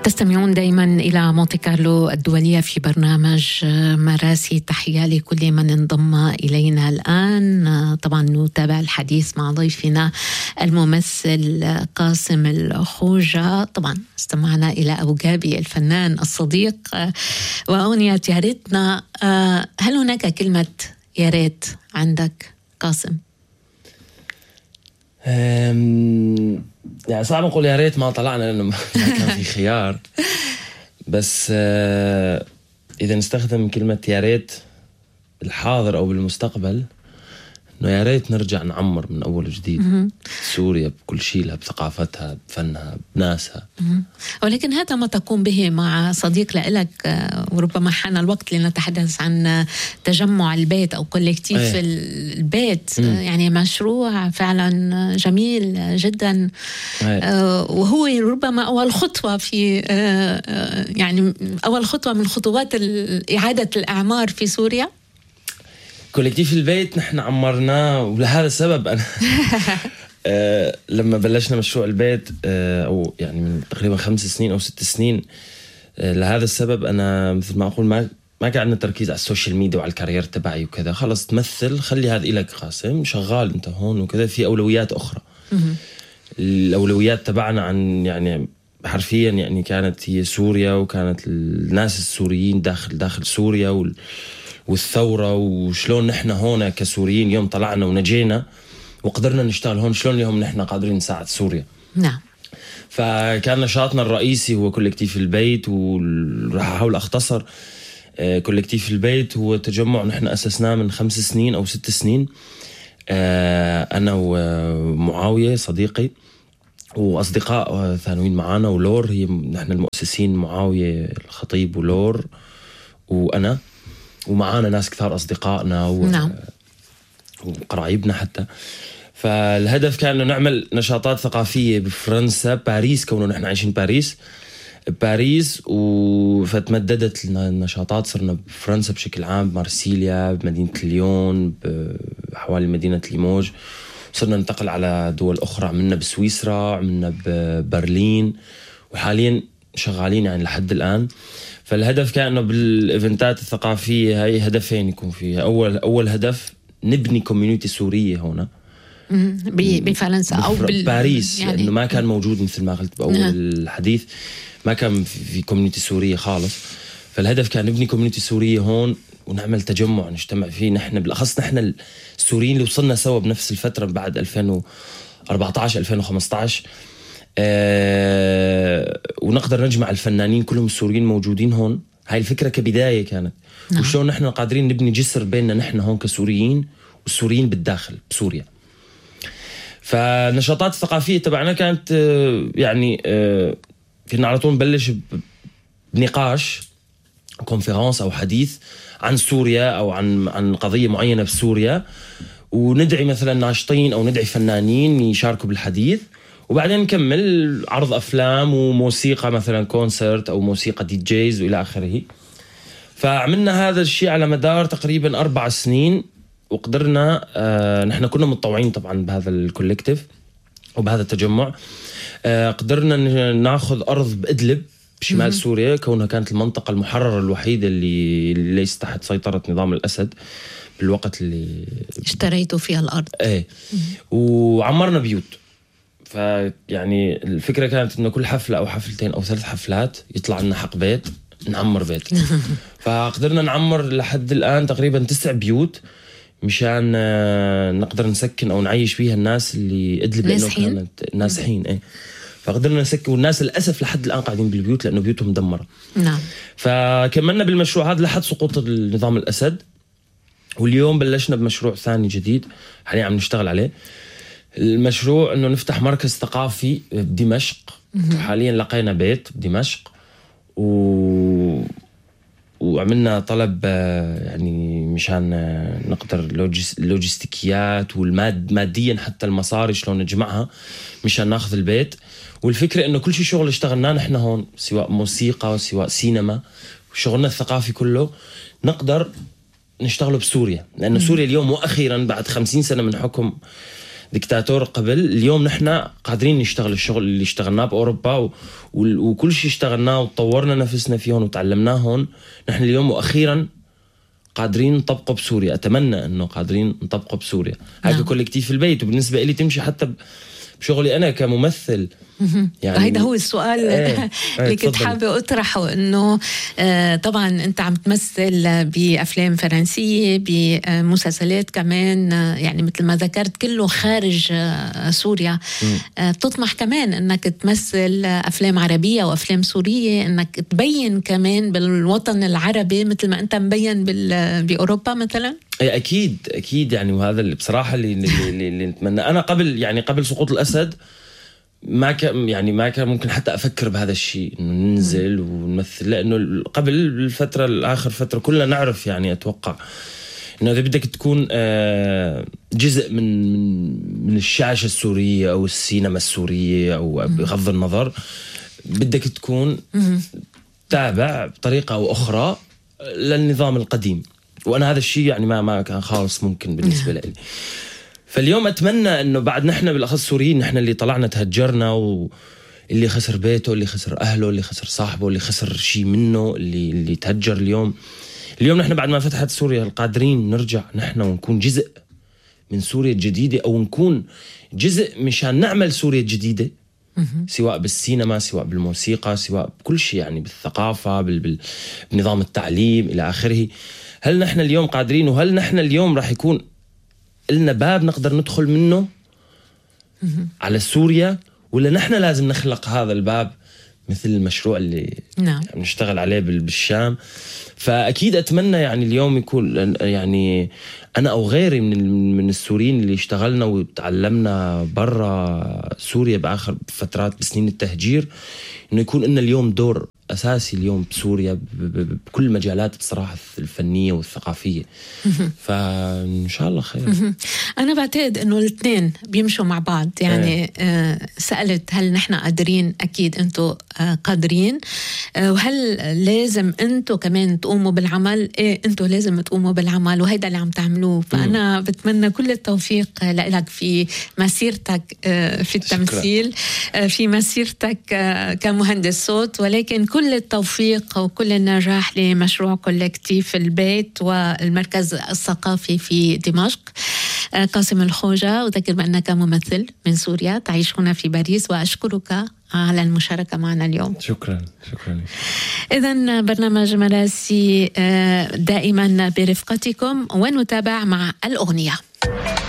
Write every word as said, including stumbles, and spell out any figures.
تستمعون دائما إلى مونتي كارلو الدولية في برنامج مراسي. تحية لكل من انضم إلينا الآن. طبعا نتابع الحديث مع ضيفنا الممثل قاسم الخوجة. طبعا استمعنا إلى أبو جابي الفنان الصديق وأغنية يا ريتنا. هل هناك كلمة يا ريت عندك قاسم؟ يعني صعب نقول يا ريت ما طلعنا لأنه ما كان في خيار، بس إذا نستخدم كلمة يا ريت بالحاضر أو بالمستقبل، إنه يا ريت نرجع نعمر من أول وجديد سوريا بكل شيء لها، بثقافتها، بفنها، بناسها. ولكن هذا ما تقوم به مع صديق لك، وربما حان الوقت لنتحدث عن تجمع البيت أو كولكتيف أيه. البيت مم. يعني مشروع فعلا جميل جدا أيه. وهو ربما أول خطوة في يعني أول خطوة من خطوات إعادة الإعمار في سوريا. كولكتيف البيت نحن عمرناه، ولهذا السبب أنا آه لما بلشنا مشروع البيت آه أو يعني من تقريبا خمس سنين أو ست سنين آه لهذا السبب أنا مثل ما أقول ما ما كان عندنا تركيز على السوشيال ميديا وعلى الكارير تبعي وكذا. خلص تمثل، خلي هذا إلك قاسم، شغال أنت هون وكذا، في أولويات أخرى. الأولويات تبعنا عن يعني حرفيا يعني كانت هي سوريا، وكانت الناس السوريين داخل داخل سوريا وال والثورة، وشلون نحن هون كسوريين يوم طلعنا ونجينا وقدرنا نشتغل هون، شلون اليوم نحن قادرين نساعد سوريا. نعم. فكان نشاطنا الرئيسي هو كولكتيف البيت، وراح أحاول أختصر. كولكتيف البيت هو تجمع نحن أسسناه من خمس سنين أو ست سنين، أنا ومعاوية صديقي وأصدقاء ثانوين معانا، ولور هي نحن المؤسسين، معاوية الخطيب ولور وأنا، ومعانا ناس كثار أصدقائنا و... نعم. وقرايبنا حتى. فالهدف كان إنه نعمل نشاطات ثقافية بفرنسا، باريس، كونه نحن عايشين باريس باريس و... فتمددت النشاطات، صرنا بفرنسا بشكل عام، بمارسيليا، بمدينة ليون، بحوالي مدينة ليموج، صرنا ننتقل على دول أخرى، عملنا بسويسرا، عملنا ببرلين، وحاليا شغالين يعني لحد الآن. فالهدف كان إنه بالإيفنتات الثقافية هاي هدفين يكون فيها. أول أول هدف نبني كوميونيتي سورية هنا بفرنسا أو بباريس، يعني لأنه ما كان موجود مثل ما قلت بأول نعم. الحديث ما كان في كوميونيتي سورية خالص. فالهدف كان نبني كوميونيتي سورية هون ونعمل تجمع نجتمع فيه نحن، بالأخص نحن السوريين اللي وصلنا سوا بنفس الفترة بعد ألفين وأربعة عشر ألفين وخمسة عشر، أه ونقدر نجمع الفنانين كلهم السوريين موجودين هون. هاي الفكرة كبداية كانت نعم. وشلون نحن قادرين نبني جسر بيننا نحن هون كسوريين والسوريين بالداخل بسوريا. فالنشاطات الثقافية تبعنا كانت يعني أه كنا على طول نبلش بنقاش، كونفرنس أو حديث عن سوريا أو عن عن قضية معينة بسوريا، وندعي مثلا ناشطين أو ندعي فنانين يشاركوا بالحديث، وبعدين نكمل عرض أفلام وموسيقى مثلا كونسرت أو موسيقى دي جيز وإلى آخره. فعملنا هذا الشيء على مدار تقريبا أربع سنين، وقدرنا آه نحن كنا متطوعين طبعا بهذا الكولكتيف وبهذا التجمع. آه قدرنا ناخذ أرض بإدلب بشمال سوريا، كونها كانت المنطقة المحررة الوحيدة اللي ليس تحت سيطرة نظام الأسد بالوقت اللي اشتريتوا فيها الأرض. ايه وعمرنا بيوت. فيعني الفكرة كانت إنه كل حفلة أو حفلتين أو ثلاث حفلات يطلع لنا حق بيت نعمر بيت. فقدرنا نعمر لحد الآن تقريبا تسع بيوت مشان نقدر نسكن أو نعيش فيها الناس اللي إدلب ناسحين كانت ناسحين. إيه فقدرنا نسكن، والناس للأسف لحد الآن قاعدين بالبيوت لأنه بيوتهم مدمرة. نعم. فكملنا بالمشروع هذا لحد سقوط النظام الأسد، واليوم بلشنا بمشروع ثاني جديد حاليا عم نشتغل عليه. المشروع إنه نفتح مركز ثقافي بدمشق، وحاليا لقينا بيت بدمشق و... وعملنا طلب يعني مشان نقدر اللوجستيكيات والماد ماديا حتى المصاري شلون نجمعها مشان ناخذ البيت. والفكرة إنه كل شيء شغل اشتغلناه نحن هون، سواء موسيقى سواء سينما، شغلنا الثقافي كله نقدر نشتغله بسوريا، لأن سوريا اليوم وأخيرا بعد خمسين سنة من حكم ديكتاتور قبل. اليوم نحن قادرين نشتغل الشغل اللي اشتغلناه بأوروبا وكل شيء اشتغلناه وطورنا نفسنا فيهم وتعلمناه هون. نحن اليوم وأخيرا قادرين نطبقه بسوريا. أتمنى أنه قادرين نطبقه بسوريا. هذا كولكتيف في البيت، وبالنسبة لي تمشي حتى بشغلي أنا كممثل. يعني هيدا هو السؤال ايه اللي كنت حابة أطرحه، إنه آه طبعا أنت عم تمثل بأفلام فرنسية، بمسلسلات كمان، آه يعني مثل ما ذكرت كله خارج آه سوريا. آه تطمح كمان إنك تمثل أفلام عربية وأفلام سورية، إنك تبين كمان بالوطن العربي مثل ما أنت مبين بأوروبا مثلا. أكيد أكيد يعني، وهذا اللي بصراحة اللي, اللي, اللي نتمنى. أنا قبل يعني قبل سقوط الأسد ما كان يعني ما كان ممكن حتى أفكر بهذا الشيء إنه ننزل ونمثل، لأنه قبل الفترة الآخر فترة كلنا نعرف يعني أتوقع إنه إذا بدك تكون جزء من من من الشاشة السورية أو السينما السورية أو بغض النظر، بدك تكون تابع بطريقة أو أخرى للنظام القديم. وأنا هذا الشيء يعني ما ما كان خالص ممكن بالنسبة لي. فاليوم أتمنى أنه بعد نحن بالأخص سوريين، نحن اللي طلعنا تهجرنا، واللي خسر بيته، اللي خسر أهله، اللي خسر صاحبه، اللي خسر شيء منه، اللي اللي تهجر اليوم اليوم نحن بعد ما فتحت سوريا القادرين نرجع نحن ونكون جزء من سوريا الجديدة، أو نكون جزء مشان نعمل سوريا الجديدة، سواء بالسينما، سواء بالموسيقى، سواء بكل شيء يعني، بالثقافة، بال... بنظام التعليم إلى آخره. هل نحن اليوم قادرين؟ وهل نحن اليوم راح يكون لنا باب نقدر ندخل منه على سوريا، ولا نحن لازم نخلق هذا الباب مثل المشروع اللي نعم. نشتغل عليه بالشام؟ فأكيد أتمنى يعني اليوم يكون يعني أنا أو غيري من من السوريين اللي اشتغلنا وتعلمنا برا سوريا بآخر فترات بسنين التهجير، إنه يكون لنا اليوم دور أساسي اليوم بسوريا بكل مجالات بصراحة الفنية والثقافية. فإن شاء الله خير. أنا بعتقد إنه الاثنين بيمشوا مع بعض يعني. آه سألت هل نحن قادرين؟ أكيد أنتوا آه قادرين. آه وهل لازم أنتوا كمان تقوموا بالعمل؟ إيه أنتوا لازم تقوموا بالعمل، وهيدا اللي عم تعملوه. فأنا بتمنى كل التوفيق لك في مسيرتك آه في التمثيل، آه في مسيرتك آه كمهندس صوت، ولكن كل التوفيق وكل النجاح لمشروع كولكتيف البيت والمركز الثقافي في دمشق. قاسم الخوجة، أذكر بأنك ممثل من سوريا تعيش هنا في باريس، وأشكرك على المشاركة معنا اليوم. شكرا شكرا. إذن برنامج مراسي دائما برفقتكم، ونتابع مع الأغنية.